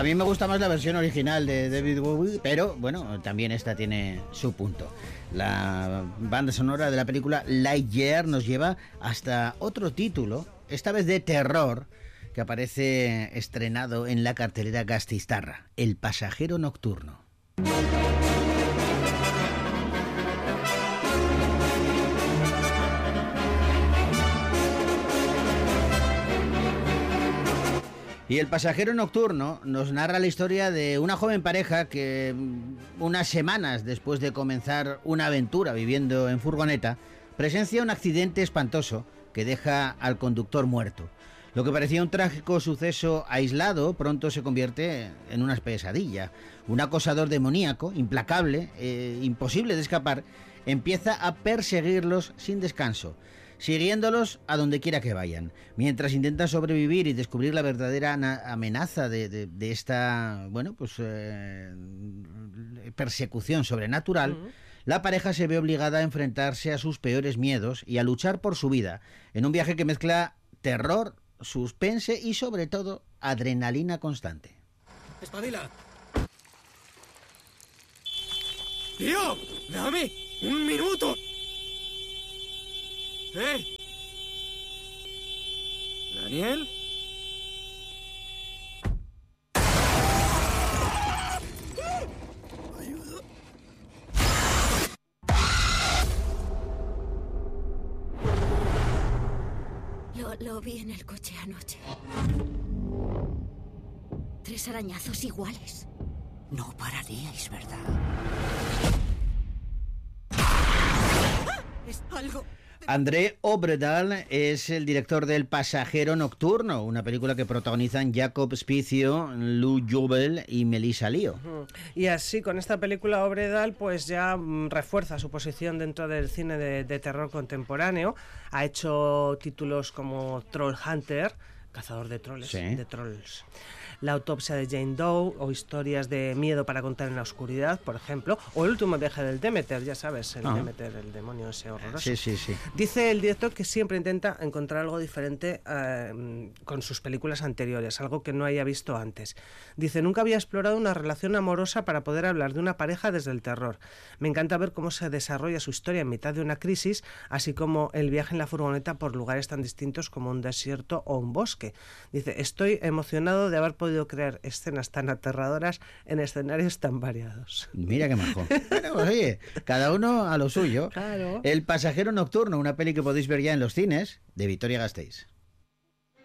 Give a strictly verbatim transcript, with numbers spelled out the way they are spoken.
A mí me gusta más la versión original de David Bowie, pero bueno, también esta tiene su punto. La banda sonora de la película Lightyear nos lleva hasta otro título, esta vez de terror, que aparece estrenado en la cartelera Gasteiztarra, El pasajero nocturno. Y El pasajero nocturno nos narra la historia de una joven pareja que unas semanas después de comenzar una aventura viviendo en furgoneta, presencia un accidente espantoso que deja al conductor muerto. Lo que parecía un trágico suceso aislado pronto se convierte en una pesadilla. Un acosador demoníaco, implacable, eh, imposible de escapar, empieza a perseguirlos sin descanso, siguiéndolos a donde quiera que vayan, mientras intentan sobrevivir y descubrir la verdadera amenaza de, de, de esta, bueno, pues eh, persecución sobrenatural. Uh-huh. La pareja se ve obligada a enfrentarse a sus peores miedos y a luchar por su vida, en un viaje que mezcla terror, suspense y sobre todo adrenalina constante. ¡Espabila! ¡Tío! ¡Dame un minuto! ¿Eh? ¿Daniel? Ayuda. Lo, lo vi en el coche anoche. Tres arañazos iguales. No pararíais, ¿verdad? ¡Ah! Es algo... André Obredal es el director del Pasajero Nocturno, una película que protagonizan Jacob Spicio, Lou Jubel y Melissa Leo. Uh-huh. Y así, con esta película, Obredal pues ya mm, refuerza su posición dentro del cine de, de terror contemporáneo. Ha hecho títulos como Troll Hunter, cazador de troles, sí. de trolls. La autopsia de Jane Doe, o historias de miedo para contar en la oscuridad, por ejemplo, o el último viaje del Demeter, ya sabes, el ah. Demeter, el demonio ese horroroso. Sí, sí, sí. Dice el director que siempre intenta encontrar algo diferente eh, con sus películas anteriores, algo que no haya visto antes. Dice, nunca había explorado una relación amorosa para poder hablar de una pareja desde el terror. Me encanta ver cómo se desarrolla su historia en mitad de una crisis, así como el viaje en la furgoneta por lugares tan distintos como un desierto o un bosque. Dice, estoy emocionado de haber podido crear escenas tan aterradoras en escenarios tan variados. Mira qué majo. Bueno, pues oye, cada uno a lo suyo. Claro. El pasajero nocturno, una peli que podéis ver ya en los cines de Vitoria-Gasteiz.